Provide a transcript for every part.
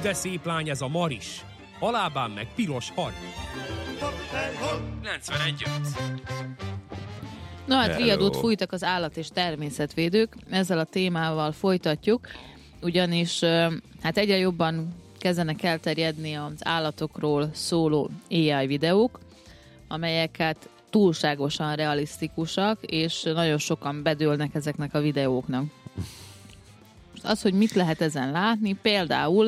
de szép lány ez a Maris, a lábán meg piros haris. 91.5. Na hát riadót fújtak az állat- és természetvédők, ezzel a témával folytatjuk, ugyanis hát egyre jobban kezdenek elterjedni az állatokról szóló AI videók, amelyek hát túlságosan realisztikusak, és nagyon sokan bedőlnek ezeknek a videóknak. Az, hogy mit lehet ezen látni, például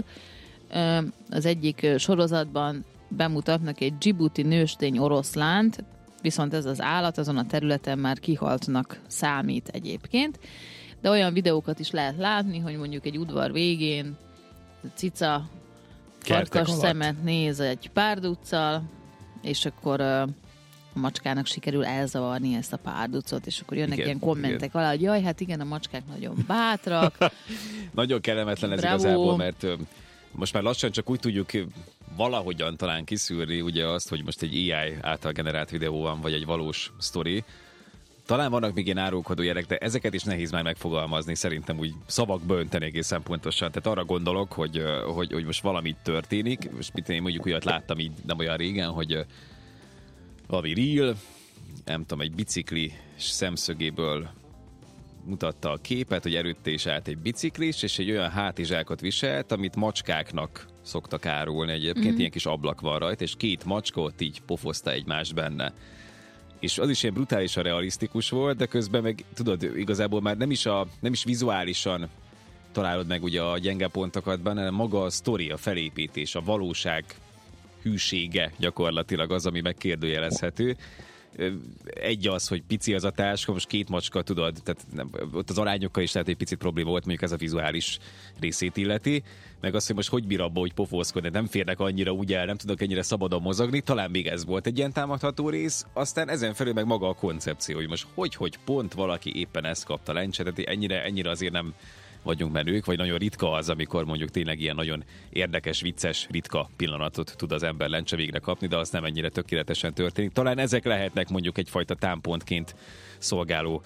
az egyik sorozatban bemutatnak egy dzsibuti nőstény oroszlánt, viszont ez az állat azon a területen már kihaltnak számít egyébként, de olyan videókat is lehet látni, hogy mondjuk egy udvar végén cica farkas szemet néz egy párduccal, és akkor a macskának sikerül elzavarni ezt a párducot, és akkor jönnek ilyen kommentek alá, hogy jaj, hát igen, a macskák nagyon bátrak. Nagyon kellemetlen ez igazából, mert most már lassan csak úgy tudjuk valahogyan talán kiszűrni ugye azt, hogy most egy AI által generált videó van, vagy egy valós sztori. Talán vannak még ilyen árulkodó jelek, de ezeket is nehéz már megfogalmazni, szerintem úgy szavakba önteni egészen pontosan. Tehát arra gondolok, hogy most valami történik, most én mondjuk olyat láttam így nem olyan régen, hogy valami reel, nem tudom, egy bicikli szemszögéből mutatta a képet, hogy előtte is állt egy biciklis, és egy olyan hátizsákot viselt, amit macskáknak szoktak árulni egyébként, ilyen kis ablak van rajta, és két macska ott így pofozta egymást benne. És az is ilyen brutálisan realisztikus volt, de közben meg tudod, igazából már nem is vizuálisan találod meg ugye a gyenge pontokat benne, hanem maga a sztori, a felépítés, a valóság hűsége gyakorlatilag az, ami megkérdőjelezhető. Egy az, hogy pici az a táska, most két macska, tudod, tehát ott az arányokkal is lehet egy picit probléma volt, mondjuk ez a vizuális részét illeti, meg azt, hogy most hogy bír abba, hogy pofózkodni, nem férnek annyira úgy el, nem tudok ennyire szabadon mozogni, talán még ez volt egy ilyen támadható rész, aztán ezen felül meg maga a koncepció, hogy most hogy pont valaki éppen ezt kapta lencse, tehát ennyire azért nem vagyunk menők, vagy nagyon ritka az, amikor mondjuk tényleg ilyen nagyon érdekes, vicces, ritka pillanatot tud az ember lencse végre kapni, de az nem ennyire tökéletesen történik. Talán ezek lehetnek mondjuk egyfajta támpontként szolgáló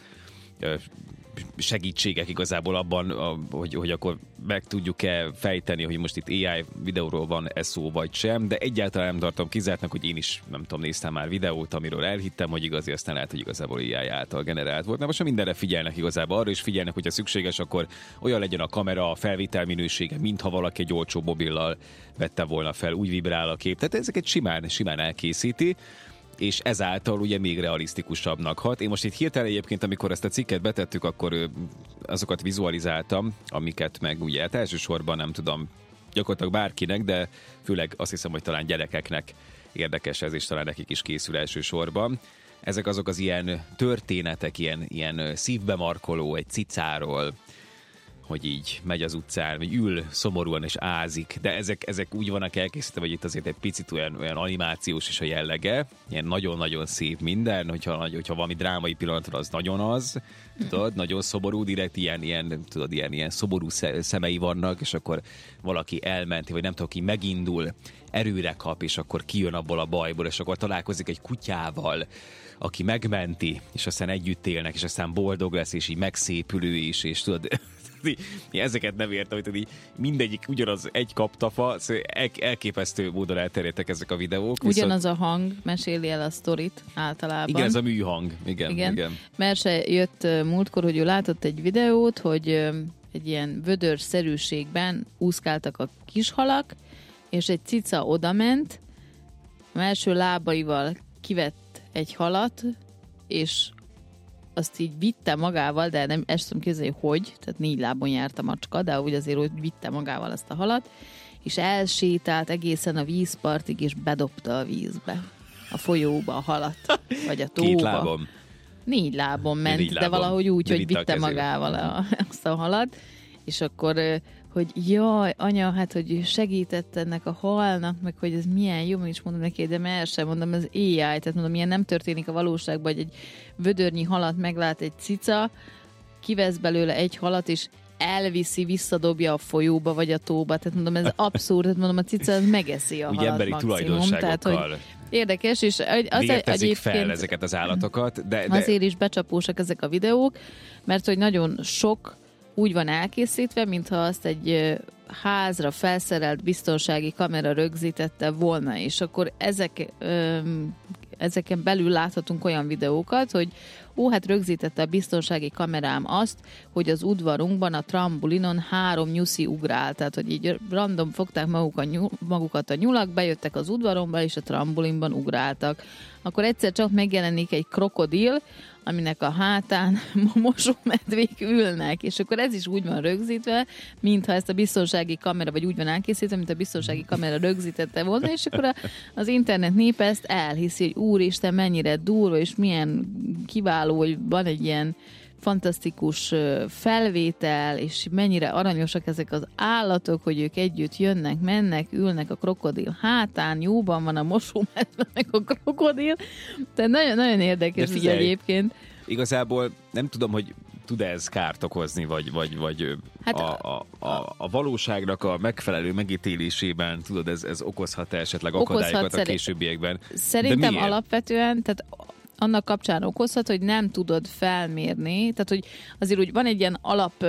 segítségek igazából abban, hogy akkor meg tudjuk-e fejteni, hogy most itt AI videóról van szó vagy sem, de egyáltalán nem tartom kizártnak, hogy én is, nem tudom, néztem már videót, amiről elhittem, hogy igazi, aztán lehet, hogy igazából AI által generált volt. Na most mindenre figyelnek igazából, arra is figyelnek, hogyha szükséges, akkor olyan legyen a kamera, a felvétel minősége, mintha valaki egy olcsó mobillal vette volna fel, úgy vibrál a kép. Tehát ezeket simán elkészíti, és ezáltal ugye még realisztikusabbnak hat. Én most itt hirtelen egyébként, amikor ezt a cikket betettük, akkor azokat vizualizáltam, amiket meg ugye elsősorban nem tudom, gyakorlatilag bárkinek, de főleg azt hiszem, hogy talán gyerekeknek érdekes ez, és talán nekik is készül elsősorban. Ezek azok az ilyen történetek, ilyen szívbemarkoló egy cicáról, hogy így megy az utcán, vagy ül szomorúan és ázik, de ezek úgy vannak elkészítve, hogy itt azért egy picit olyan animációs is a jellege, ilyen nagyon-nagyon szép minden, hogyha valami drámai pillanatra az nagyon az, tudod, nagyon szomorú, direkt ilyen szomorú szemei vannak, és akkor valaki elmenti, vagy nem tudom, ki megindul, erőre kap, és akkor kijön abból a bajból, és akkor találkozik egy kutyával, aki megmenti, és aztán együtt élnek, és aztán boldog lesz, és így megszépülő is, és tudod, ezeket nem értem, hogy mindegyik ugyanaz egy kaptafa, szóval elképesztő módon elterjedtek ezek a videók. Ugyanaz a hang meséli el a sztorit általában. Igen, ez a műhang. Igen. Merse jött múltkor, hogy ő látott egy videót, hogy egy ilyen vödörszerűségben úszkáltak a kishalak, és egy cica odament, a első lábaival kivett egy halat, és azt így vitte magával, de nem ezt tudom képzelni, hogy, tehát 4 lábon járt a macska, de úgy azért úgy vitte magával azt a halat, és elsétált egészen a vízpartig, és bedobta a vízbe, a folyóba a halat, vagy a tóba. 2 lábon? 4 lábon ment, de valahogy úgy, hogy vitte magával azt a halat, és akkor, hogy jaj, anya, hát, hogy segített ennek a halnak, meg hogy ez milyen jó, is mondom neki, de mer sem mondom, ez AI, tehát mondom, ilyen nem történik a valóságban, hogy egy vödörnyi halat meglát egy cica, kivesz belőle egy halat, és elviszi, visszadobja a folyóba, vagy a tóba, tehát mondom, ez abszurd, tehát mondom, a cica az megeszi a halat emberi maximum, tehát, hogy érdekes, és vértezik fel ezeket az állatokat, de azért is becsapósak ezek a videók, mert hogy nagyon sok úgy van elkészítve, mintha azt egy házra felszerelt biztonsági kamera rögzítette volna, és akkor ezeken belül láthatunk olyan videókat, hogy hát rögzítette a biztonsági kamerám azt, hogy az udvarunkban a trambulinon 3 nyuszi ugrál, tehát hogy így random fogták magukat a nyulak, bejöttek az udvaromba, és a trambulinban ugráltak. Akkor egyszer csak megjelenik egy krokodil, aminek a hátán mosómedvék ülnek, és akkor ez is úgy van rögzítve, mintha ezt a biztonsági kamera, vagy úgy van elkészítve, mint a biztonsági kamera rögzítette volna, és akkor az internet népe ezt elhiszi, hogy úristen, mennyire durva, és milyen kiváló, hogy van egy ilyen fantasztikus felvétel, és mennyire aranyosak ezek az állatok, hogy ők együtt jönnek, mennek, ülnek a krokodil hátán, jóban van a mosómedve meg a krokodil. Tehát nagyon, nagyon érdekes így egyébként. Igazából nem tudom, hogy tud-e ez kárt okozni, vagy hát a valóságnak a megfelelő megítélésében, tudod, ez okozhat-e esetleg akadályokat a későbbiekben? Szerintem alapvetően, tehát annak kapcsán okozhat, hogy nem tudod felmérni, tehát hogy azért úgy van egy ilyen alap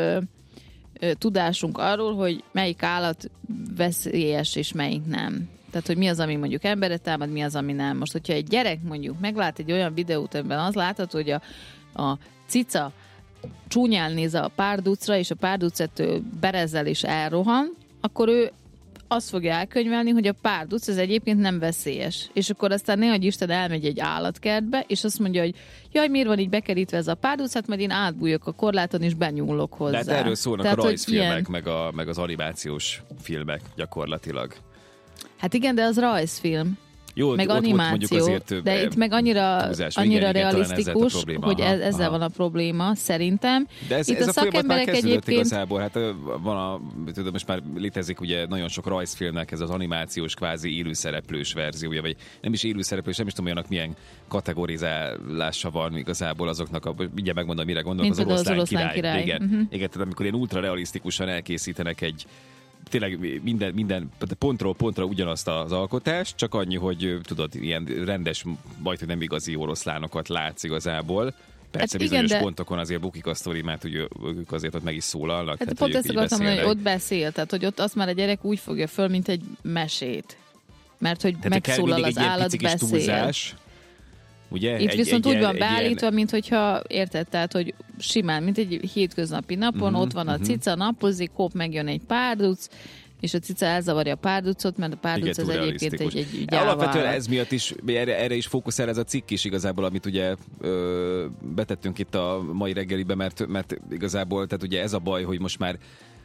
tudásunk arról, hogy melyik állat veszélyes és melyik nem. Tehát, hogy mi az, ami mondjuk emberre támad, mi az, ami nem. Most, hogyha egy gyerek mondjuk meglát egy olyan videót, amiben az látható, hogy a cica csúnyán néz a párducra, és a párduc ettől berezzel és elrohan, akkor ő azt fogja elkönyvelni, hogy a párduc ez egyébként nem veszélyes. És akkor aztán nehogy Isten elmegy egy állatkertbe, és azt mondja, hogy jaj, miért van így bekerítve ez a párduc, hát majd én átbújok a korláton, és benyúlok hozzá. De hát erről szólnak tehát, a rajzfilmek, meg az animációs filmek gyakorlatilag. Hát igen, de az rajzfilm. Jó, meg animáció, azért, de itt meg annyira realisztikus, hogy ezzel van a probléma, szerintem. De ez a folyamat már kezdődött igazából. Hát tudom, most már létezik ugye nagyon sok rajzfilmnek ez az animációs, kvázi élőszereplős verziója, vagy nem is élőszereplős, nem is tudom olyannak milyen kategorizálása van igazából azoknak, mindjárt megmondom, mire gondolok, az oroszlán király. Igen, tehát amikor ilyen ultra realisztikusan elkészítenek egy tényleg minden pontról pontra ugyanazt az alkotást, csak annyi, hogy tudod, ilyen rendes, majdhogy nem igazi oroszlánokat látsz igazából. Persze hát bizonyos pontokon azért bukik a sztori, mert ők azért ott meg is szólalnak. Hát pont ezt akartam mondani, hogy ott beszél, tehát hogy ott azt már a gyerek úgy fogja föl, mint egy mesét. Mert hogy tehát megszólal az állat, beszél. Túlzás, ugye? Itt viszont úgy van beállítva, mint hogyha érted, tehát hogy simán, mint egy hétköznapi napon, ott van a cica, napozik, hopp, megjön egy párduc, és a cica elzavarja a párducot, mert a párduc az egyébként egy gyávállat. Alapvetően ez miatt is, erre is fókuszál ez a cikk is igazából, amit ugye betettünk itt a mai reggelibe, mert igazából, tehát ugye ez a baj, hogy most már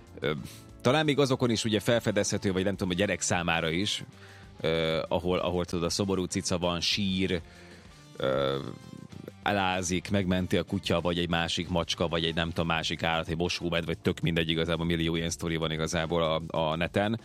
talán még azokon is ugye felfedezhető, vagy nem tudom, a gyerek számára is, ahol tudod, a szomorú cica van, sír, elázik, megmenti a kutya, vagy egy másik macska, vagy egy nem tudom, másik állat, egy mosómed, vagy tök mindegy, igazából millió ilyen sztori van igazából a neten.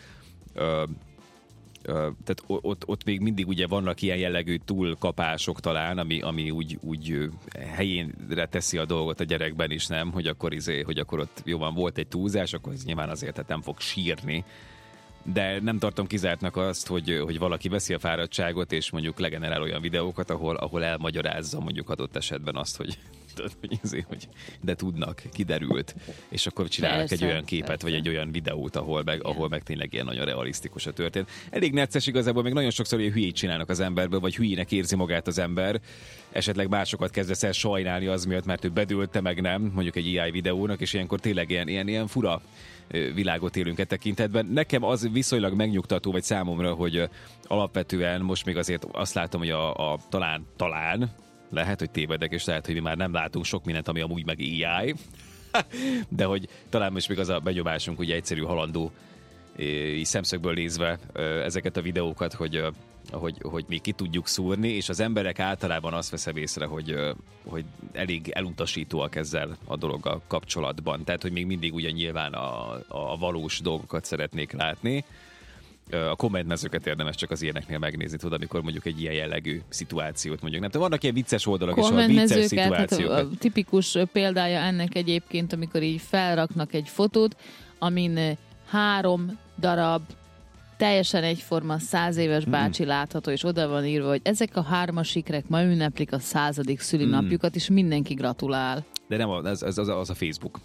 Tehát ott még mindig ugye vannak ilyen jellegű túlkapások talán, ami úgy helyénre teszi a dolgot a gyerekben is, nem? Hogy akkor ott jó van, volt egy túlzás, akkor ez nyilván azért tehát nem fog sírni. De nem tartom kizártnak azt, hogy valaki veszi a fáradtságot, és mondjuk legenerál olyan videókat, ahol elmagyarázza mondjuk adott esetben azt, hogy de tudnak, kiderült, és akkor csinálnak egy olyan képet, vagy egy olyan videót, ahol meg tényleg ilyen nagyon realisztikus a történet. Elég necces igazából, még nagyon sokszor ilyen hülyét csinálnak az emberből, vagy hülyének érzi magát az ember, esetleg másokat kezdesz el sajnálni az miatt, mert ő bedőlte, meg nem, mondjuk egy AI videónak, és ilyenkor tényleg ilyen fura világot élünk e tekintetben. Nekem az viszonylag megnyugtató, vagy számomra, hogy alapvetően most még azért azt látom, hogy talán lehet, hogy tévedek, és lehet, hogy mi már nem látunk sok mindent, ami amúgy meg AI, de hogy talán most még az a benyomásunk, ugye egyszerű halandó szemszögből nézve ezeket a videókat, hogy mi ki tudjuk szúrni, és az emberek általában azt veszem észre, hogy elég elutasítóak ezzel a dologgal kapcsolatban. Tehát, hogy még mindig ugye nyilván a valós dolgokat szeretnék látni. A kommentmezőket érdemes csak az ilyeneknél megnézni, tudod, amikor mondjuk egy ilyen jellegű szituációt mondjuk. Nem tudom, vannak ilyen vicces oldalak és a vicces szituációkat. Hát a tipikus példája ennek egyébként, amikor így felraknak egy fotót, amin 3 darab teljesen egyforma 100 éves bácsi látható, és oda van írva, hogy ezek a 3 sikrek ma ünneplik a 100. szülinapjukat, és mindenki gratulál. De nem, az a Facebook.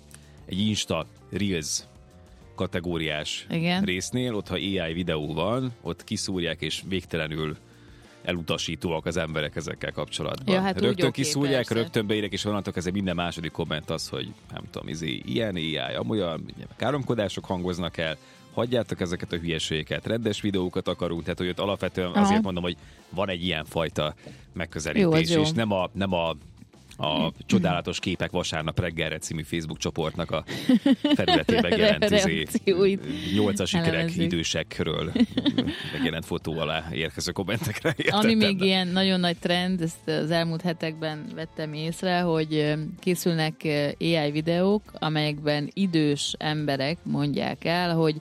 egy Insta Reels kategóriás igen. résznél, ott ha AI videó van, ott kiszúrják, és végtelenül elutasítóak az emberek ezekkel kapcsolatban. Ja, hát rögtön úgy, kiszúrják, persze. rögtön beírják, és onnantól ezzel minden második komment az, hogy nem tudom, ilyen AI, amolyan káromkodások hangoznak el, hagyjátok ezeket a hülyeségeket, rendes videókat akarunk, tehát hogy ott alapvetően azért mondom, hogy van egy ilyen fajta megközelítés, jó, és nem a Csodálatos képek vasárnap reggelre című Facebook csoportnak a felületében megjelent 8-as ikerek idősekről megjelent fotó alá érkező kommentekre. Ami még ilyen nagyon nagy trend, ezt az elmúlt hetekben vettem észre, hogy készülnek AI videók, amelyekben idős emberek mondják el, hogy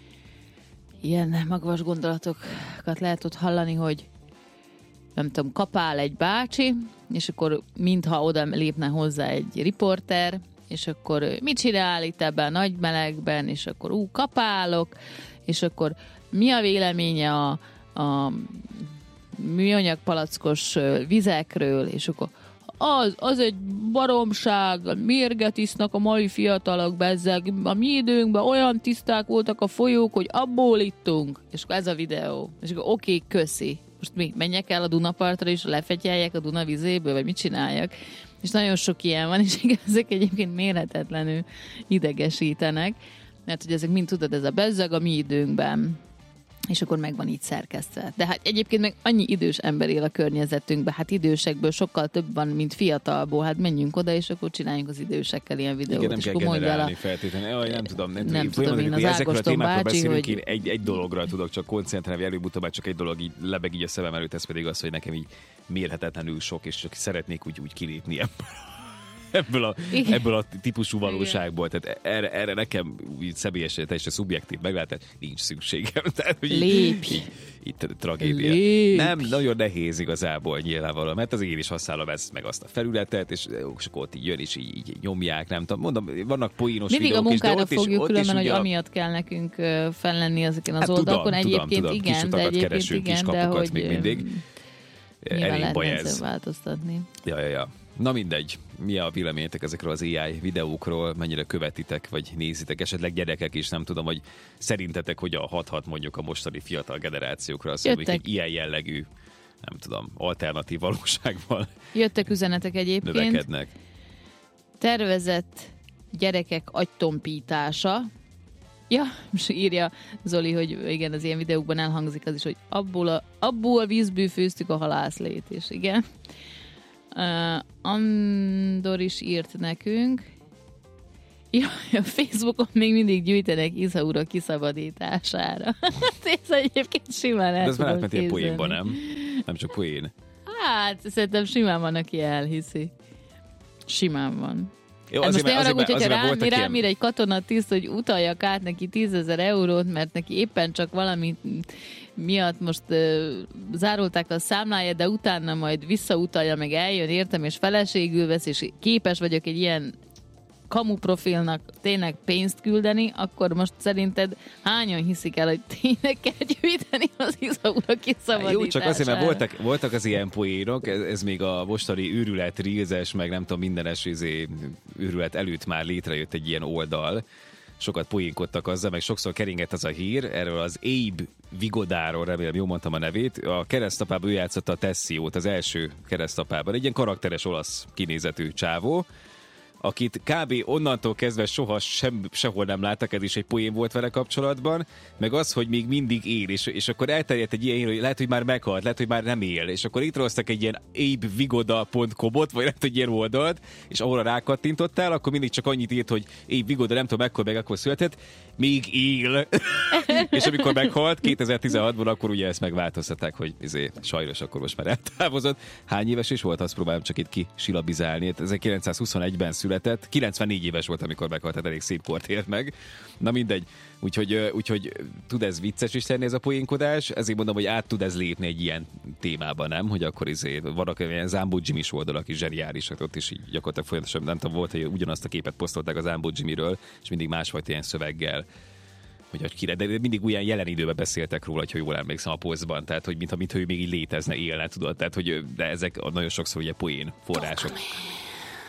ilyen magvas gondolatokat lehet ott hallani, hogy nem tudom, kapál egy bácsi, és akkor mintha oda lépne hozzá egy riporter, és akkor mit csinál itt ebben a nagy melegben, és akkor kapálok, és akkor mi a véleménye a műanyag palackos vizekről, és akkor az egy baromság, mérget isznak a mai fiatalok, bezzeg, a mi időnkben olyan tiszták voltak a folyók, hogy abból ittunk, és akkor ez a videó, és akkor oké, köszi. Most még menjek el a Dunapartra, és lefetyelják a Duna vizéből, vagy mit csináljak. És nagyon sok ilyen van, és ezek egyébként mérhetetlenül idegesítenek, mert hogy ezek mind tudod, ez a bezzeg a mi időnkben, és akkor meg van így szerkesztve. De hát egyébként meg annyi idős ember él a környezetünkben, hát idősekből sokkal több van, mint fiatalból, hát menjünk oda, és akkor csináljunk az idősekkel ilyen videót. Igen, nem és kell akkor generálni feltétlenül. Nem tudom, én az ezekről a témákról bácsi, beszélünk, hogy... én egy dologra tudok csak koncentrálni, előbb-utóbb már csak egy dolog így lebeg így a szemem előtt, ez pedig az, hogy nekem így mérhetetlenül sok, és csak szeretnék úgy kilépni ebből a típusú valóságból. Tehát erre nekem úgy személyesen, teljesen szubjektív meglátás, nincs szükségem. Tehát, lépj! Itt tragédia. Lépj. Nem, nagyon nehéz igazából nyilvánvalóan, mert az én is használom ezt, meg azt a felületet, és akkor ott így jön, és így nyomják, nem tudom. Mondom, vannak poénos mindig videók a is, de munkára ott fogjuk is, különben, hogy ugye amiatt kell nekünk fennlenni ezeken az hát oldalakon. Egyébként tudom, igen, de egyébként igen, de hogy még mindig. nyilván Elég baj lehet ez. változtatni. Ja. Na mindegy. Mi a véleményetek ezekről az AI videókról? Mennyire követitek, vagy nézitek? Esetleg gyerekek is, nem tudom, hogy szerintetek hogyan hathat mondjuk a mostani fiatal generációkra, azt mondjuk egy ilyen jellegű, nem tudom, alternatív valóságban Jöttek üzenetek egyébként. növekednek. Tervezett gyerekek agytompítása. Ja, most írja Zoli, hogy igen, az ilyen videókban elhangzik az is, hogy abból a vízből főztük a halászlét, és igen. Andor is írt nekünk. Ja, a Facebookon még mindig gyűjtenek Isaura kiszabadítására. Ez egyébként simán el de ez már tudom átment ilyen képzelni. poénba, nem? Nem csak poén. Hát, szerintem simán van, aki elhiszi. Simán van. Jó, Hát most ne haragudj, hogyha rám ilyen... ír egy katonatiszt, hogy utaljak át neki 10 000 eurót, mert neki éppen csak valami miatt most zárulták a számláját, de utána majd visszautalja, meg eljön, értem, és feleségül vesz, és képes vagyok egy ilyen kamu profilnak tényleg pénzt küldeni, akkor most szerinted hányan hiszik el, hogy tényleg kell gyűjteni az Isaura kiszabadítására? Jó, csak azért, mert voltak az ilyen poénok, ez még a mostani őrület, rízes, meg nem tudom, mindenes őrület előtt már létrejött egy ilyen oldal, sokat poénkodtak azzal, meg sokszor keringett az a hír, erről az Abe Vigodáról, remélem jól mondtam a nevét, a keresztapában ő játszotta a Tessiót, az első keresztapában, egy ilyen karakteres olasz kinézetű csávó, akit kb. Onnantól kezdve sehol nem láttak, ez is egy poén volt vele kapcsolatban, meg az, hogy még mindig él, és akkor elterjedt egy ilyen hír, hogy lehet, hogy már meghalt, lehet, hogy már nem él, és akkor létrehoztak egy ilyen abevigoda.com-ot, vagy lehet, hogy ilyen oldalt, és ahol rákattintottál, akkor mindig csak annyit írt, hogy Abe Vigoda, nem tudom, meg akkor született, még él. És amikor meghalt, 2016-ban, akkor ugye ezt megváltoztatták, hogy sajnos akkor most már eltávozott. Hány éves is volt, azt próbálom csak itt kisilabizálni. 1921-ben született, 94 éves volt, amikor meghalt, tehát elég szép kort ért meg. Na mindegy, úgyhogy tud ez vicces is lenni ez a poénkodás, ezért mondom, hogy át tud ez lépni egy ilyen témában, nem? Hogy akkor vannak ilyen Zambó Jimmy-s oldalak is zseniálisak, ott is így gyakorlatilag folyamatosan, nem tudom, volt, hogy ugyanazt a képet posztolták az Zambó Jimmyről, és mindig másfajta ilyen szöveggel, hogy kire, de mindig olyan jelen időben beszéltek róla, hogy jól emlékszem a posztban, tehát hogy mintha ő még így létezne, élne, tudod, tehát hogy de ezek nagyon sokszor ugye poén források.